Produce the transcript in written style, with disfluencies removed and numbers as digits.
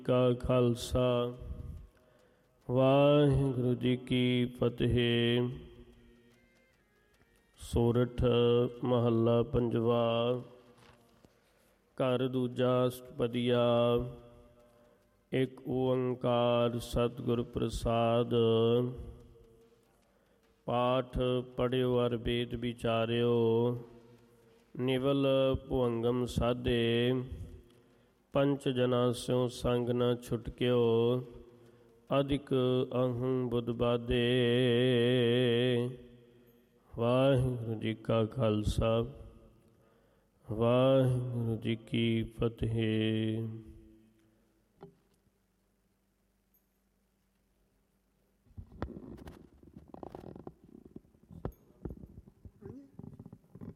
ਕਾ ਖਾਲਸਾ ਵਾਹਿਗੁਰੂ ਜੀ ਕੀ ਫਤਿਹ। ਸੋਰਠ ਮਹੱਲਾ ਪੰਜਵਾ। ਘਰ ਦੂਜਾ ਅਸ਼ਟਪਦੀਆ। ਇੱਕ ਓੰਕਾਰ ਸਤਿਗੁਰ ਪ੍ਰਸਾਦ। ਪਾਠ ਪੜ੍ਹਿਓ ਅਰ ਵੇਦ ਵਿਚਾਰਿਓ। ਨਿਵਲ ਭੁਅੰਗਮ ਸਾਧੇ। ਪੰਚ ਜਨਾ ਸਿਉ ਸੰਗ ਨ ਛੁਟਕਿਓ। ਅਧਿਕ ਅਹੰ ਬੁੱਧ ਬਾਧੇ। ਵਾਹਿਗੁਰੂ ਜੀ ਕਾ ਖਾਲਸਾ ਵਾਹਿਗੁਰੂ ਜੀ ਕੀ ਫਤਿਹ।